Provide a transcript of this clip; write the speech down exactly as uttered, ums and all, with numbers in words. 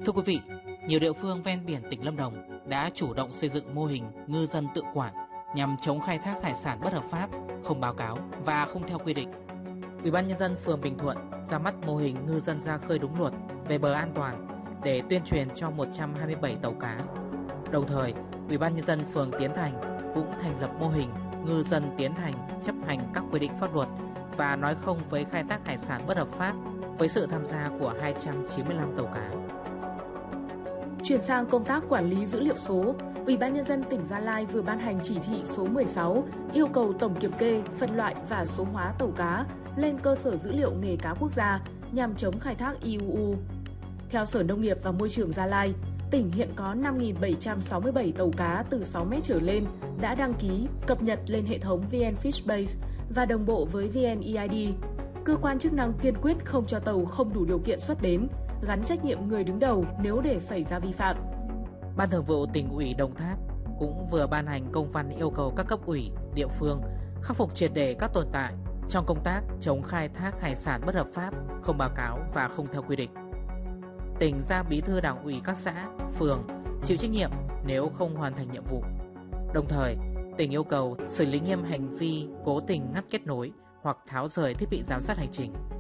Thưa quý vị, nhiều địa phương ven biển tỉnh Lâm Đồng đã chủ động xây dựng mô hình ngư dân tự quản nhằm chống khai thác hải sản bất hợp pháp, không báo cáo và không theo quy định. Ủy ban nhân dân phường Bình Thuận ra mắt mô hình ngư dân ra khơi đúng luật, về bờ an toàn để tuyên truyền cho một trăm hai mươi bảy tàu cá. Đồng thời, Ủy ban nhân dân phường Tiến Thành cũng thành lập mô hình ngư dân Tiến Thành chấp hành các quy định pháp luật và nói không với khai thác hải sản bất hợp pháp với sự tham gia của hai trăm chín mươi lăm tàu cá. Chuyển sang công tác quản lý dữ liệu số, Ủy ban nhân dân tỉnh Gia Lai vừa ban hành chỉ thị số mười sáu yêu cầu tổng kiểm kê, phân loại và số hóa tàu cá lên cơ sở dữ liệu nghề cá quốc gia nhằm chống khai thác i u u. Theo Sở Nông nghiệp và Môi trường Gia Lai, tỉnh hiện có năm nghìn bảy trăm sáu mươi bảy tàu cá từ sáu mét trở lên đã đăng ký, cập nhật lên hệ thống vê en Fishbase và đồng bộ với vê en e i đê. Cơ quan chức năng kiên quyết không cho tàu không đủ điều kiện xuất bến, gắn trách nhiệm người đứng đầu nếu để xảy ra vi phạm. Ban Thường vụ Tỉnh ủy Đồng Tháp cũng vừa ban hành công văn yêu cầu các cấp ủy, địa phương khắc phục triệt để các tồn tại trong công tác chống khai thác hải sản bất hợp pháp, không báo cáo và không theo quy định. Tỉnh giao bí thư đảng ủy các xã, phường chịu trách nhiệm nếu không hoàn thành nhiệm vụ. Đồng thời, tỉnh yêu cầu xử lý nghiêm hành vi cố tình ngắt kết nối hoặc tháo rời thiết bị giám sát hành trình.